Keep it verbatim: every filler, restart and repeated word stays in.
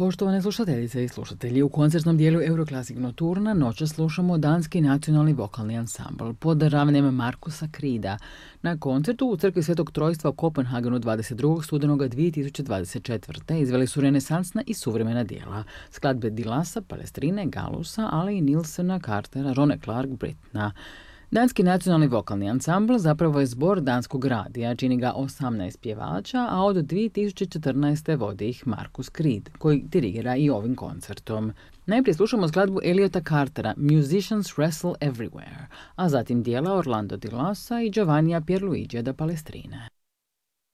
Poštovane slušateljice i slušatelji, u koncertnom dijelu Euroclassic Nocturna noća slušamo danski nacionalni vokalni ansambl pod ravnjem Markusa Krida na koncertu u Crkvi Svetog Trojstva u Kopenhagenu dvadeset drugog studenoga dvije tisuće dvadeset četvrte. Izveli su renesansna i suvremena dijela, skladbe Dilasa, Palestrine, Galusa, ali i Nilsona, Cartera, Rone Clark, Britna. Danski nacionalni vokalni ansambl zapravo je zbor danskog radija, čini ga osamnaest pjevača, a od dvije tisuće četrnaeste vodi ih Markus Krid, koji dirigira i ovim koncertom. Najprije slušamo skladbu Eliota Cartera, Musicians Wrestle Everywhere, a zatim dijela Orlando Di Lassa i Giovannija Pierluigija da Palestrine.